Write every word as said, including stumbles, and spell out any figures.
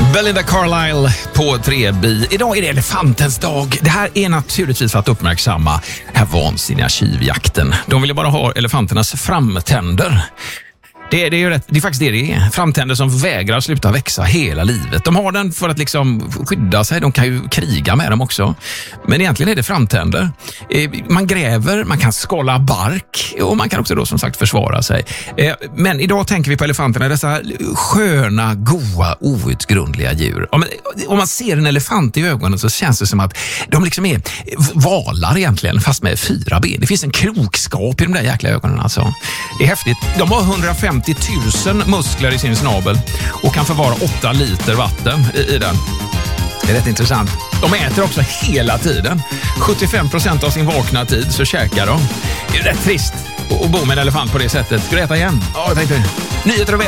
Belinda Carlisle på tre B. Idag är det elefantens dag. Det här är naturligtvis för att uppmärksamma den här vansinniga tjuvjakten. De vill ju bara ha elefanternas framtänder. Det är, det, är ju rätt, det är faktiskt det det är. Framtänder som vägrar sluta växa hela livet. De har den för att liksom skydda sig. De kan ju kriga med dem också. Men egentligen är det framtänder. Man gräver, man kan skala bark och man kan också då som sagt försvara sig. Men idag tänker vi på elefanterna, dessa sköna, goa, outgrundliga djur. Om man ser en elefant i ögonen så känns det som att de liksom är valar egentligen, fast med fyra ben. Det finns en klokskap i de där jäkla ögonen alltså. Det är häftigt. De har hundrafemtio tusen muskler i sin snabel och kan förvara åtta liter vatten i, i den. Det är rätt intressant. De äter också hela tiden. sjuttiofem procent av sin vakna tid så käkar de. Det är rätt trist att bo med en elefant på det sättet. Ska du äta igen? Ja, jag tänkte. Nyheter och